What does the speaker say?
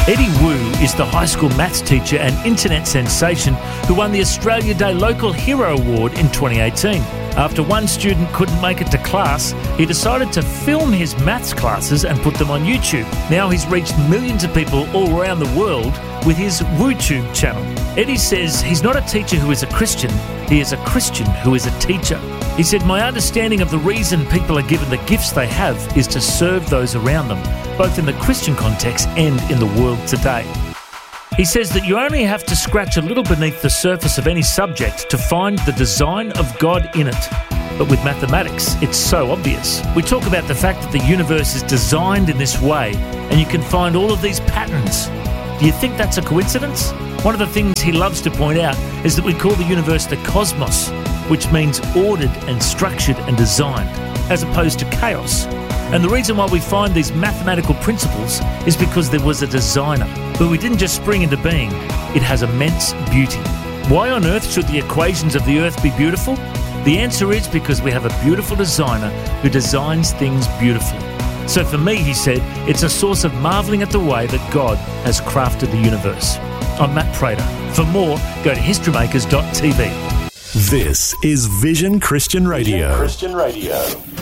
Eddie Wu is the high school maths teacher and internet sensation who won the Australia Day Local Hero Award in 2018. After one student couldn't make it to class, he decided to film his maths classes and put them on YouTube. Now he's reached millions of people all around the world with his WooTube channel. Eddie says he's not a teacher who is a Christian, he is a Christian who is a teacher. He said, "My understanding of the reason people are given the gifts they have is to serve those around them, both in the Christian context and in the world today." He says that you only have to scratch a little beneath the surface of any subject to find the design of God in it. But with mathematics, it's so obvious. We talk about the fact that the universe is designed in this way, and you can find all of these patterns. Do you think that's a coincidence? One of the things he loves to point out is that we call the universe the cosmos, which means ordered and structured and designed, as opposed to chaos. And the reason why we find these mathematical principles is because there was a designer, but we didn't just spring into being. It has immense beauty. Why on earth should the equations of the earth be beautiful? The answer is because we have a beautiful designer who designs things beautifully. So for me, he said, it's a source of marvelling at the way that God has crafted the universe. I'm Matt Prater. For more, go to historymakers.tv. This is Vision Christian Radio. Christian Radio.